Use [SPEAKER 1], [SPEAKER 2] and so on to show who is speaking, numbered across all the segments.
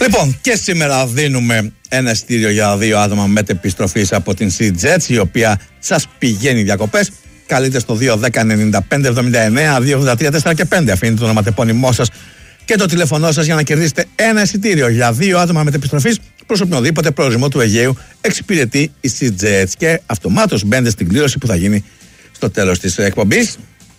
[SPEAKER 1] Λοιπόν, και σήμερα δίνουμε ένα εισιτήριο για 2 άτομα μετεπιστροφής από την SeaJets, η οποία σας πηγαίνει διακοπές. Καλείτε στο 2-10-95-79-283-4 και 5. Αφήνετε το ονοματεπώνυμό σας και το τηλέφωνό σας για να κερδίσετε ένα εισιτήριο για 2 άτομα μετεπιστροφής προς οποιοδήποτε προορισμό του Αιγαίου εξυπηρετεί η SeaJets. Και αυτομάτως μπαίνετε στην κλήρωση που θα γίνει στο τέλος της εκπομπής.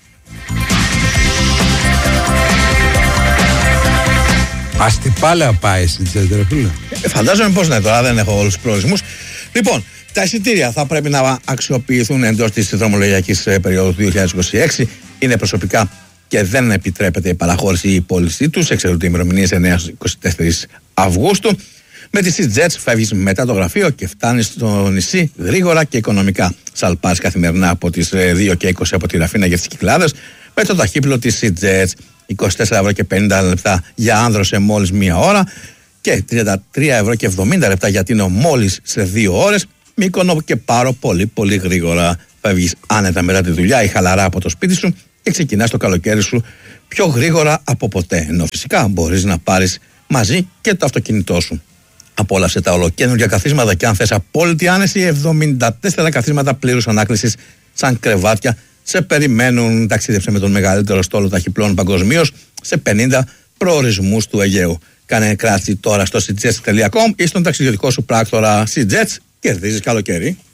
[SPEAKER 2] Αστυπάλαια πάει στην Τσέντερ,
[SPEAKER 1] φαντάζομαι πως ναι, τώρα δεν έχω όλους τους προορισμούς. Λοιπόν, τα εισιτήρια θα πρέπει να αξιοποιηθούν εντός της δρομολογιακής περίοδου του 2026. Είναι προσωπικά και δεν επιτρέπεται η παραχώρηση ή η πώλησή τους. Εξαιρούνται οι ημερομηνίες 9-24 Αυγούστου. Με τη SeaJets φεύγεις μετά το γραφείο και φτάνεις στο νησί γρήγορα και οικονομικά. Σαλπάς καθημερινά από τις 2 και 20 από τη Ραφίνα για τις Κυκλάδες με το ταχύπλο της SeaJets. 24 € και 50 λεπτά για άνδρο σε μόλις 1 ώρα και 33 € και 70 λεπτά για τίνο μόλις σε 2 ώρες. Μύκονο και Πάρο πολύ γρήγορα. Φεύγεις άνετα μετά τη δουλειά ή χαλαρά από το σπίτι σου και ξεκινάς το καλοκαίρι σου πιο γρήγορα από ποτέ. Ενώ φυσικά μπορείς να πάρεις μαζί και το αυτοκίνητό σου. Απόλαυσε τα ολοκαίνουργια καθίσματα και αν θες απόλυτη άνεση, 74 καθίσματα πλήρους ανάκλησης σαν κρεβάτια σε περιμένουν. Ταξίδεψε με τον μεγαλύτερο στόλο ταχυπλών παγκοσμίως σε 50 προορισμούς του Αιγαίου. Κάνε κράτηση τώρα στο seajets.com ή στον ταξιδιωτικό σου πράκτορα SeaJets. Κερδίζεις καλοκαίρι.